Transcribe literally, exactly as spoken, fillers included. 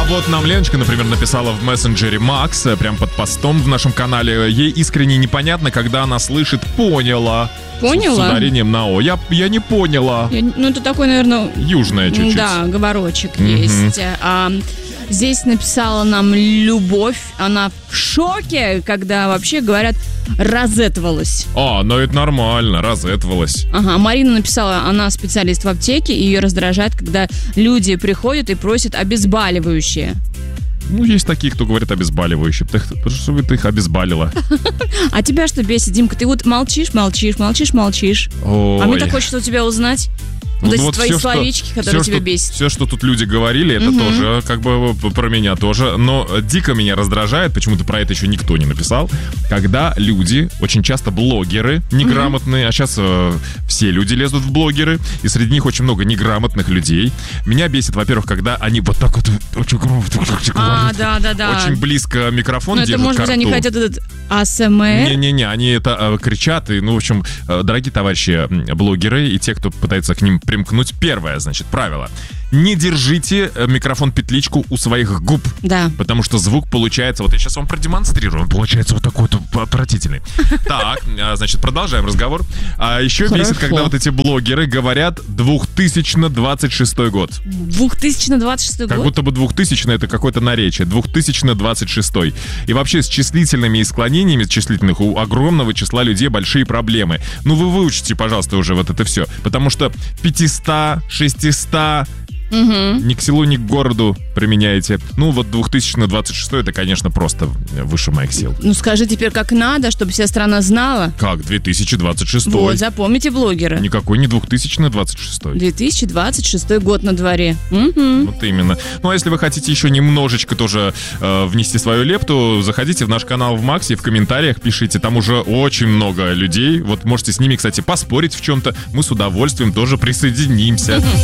вот нам Леночка, например, написала в мессенджере Макс, прям под постом в нашем канале. Ей искренне непонятно, когда она слышит «поняла». Поняла? С ударением на «о». Я, я не поняла. Я, ну, это такой, наверное... Южная чуть-чуть. Да, говорочек Mm-hmm. есть. А, здесь написала нам Любовь. Она в шоке, когда вообще говорят «розетовалась». А, ну это нормально, розетовалась. Ага, Марина написала, она специалист в аптеке, и ее раздражает, когда люди приходят и просят обезболивающее. Ну, есть такие, кто говорит обезболивающие. Потому что ты их обезболила. А тебя что бесит, Димка? Ты вот молчишь, молчишь, молчишь, молчишь. Ой. А мне так хочется у тебя узнать. Вот эти вот твои все, словечки, что, которые все, тебя что, бесят. Все, что тут люди говорили, это угу. тоже как бы про меня тоже. Но дико меня раздражает, почему-то про это еще никто не написал, когда люди, очень часто блогеры неграмотные, угу. а сейчас э, все люди лезут в блогеры, и среди них очень много неграмотных людей. Меня бесит, во-первых, когда они вот так вот очень громко, а, да, да, да. очень близко микрофон держат. Ну, это, может быть, они хотят этот АСМР? Не-не-не, они это э, кричат, и, ну, в общем, э, дорогие товарищи блогеры и те, кто пытается к ним примкнуть. Первое, значит, правило. Не держите микрофон-петличку у своих губ. Да. Потому что звук получается... Вот я сейчас вам продемонстрирую. Он получается вот такой вот отвратительный. Так, значит, продолжаем разговор. А еще бесит, когда вот эти блогеры говорят две тысячи двадцать шестой год. две тысячи двадцать шестой год? Как будто бы двухтысячный это какое-то наречие. две тысячи двадцать шестой. И вообще с числительными и склонениями числительных у огромного числа людей большие проблемы. Ну вы выучите, пожалуйста, уже вот это все. Потому что пятьсот, шестьсот... Угу. Ни к селу, ни к городу применяете. Ну, вот две тысячи двадцать шестой это, конечно, просто выше моих сил. Ну, скажи теперь как надо, чтобы вся страна знала. Как? две тысячи двадцать шестой. Вот, запомните, блогеры. Никакой не две тысячи двадцать шестой. две тысячи двадцать шестой год на дворе. Угу. Вот именно. Ну, а если вы хотите еще немножечко тоже э, внести свою лепту, заходите в наш канал в Максе, в комментариях пишите. Там уже очень много людей. Вот можете с ними, кстати, поспорить в чем-то. Мы с удовольствием тоже присоединимся.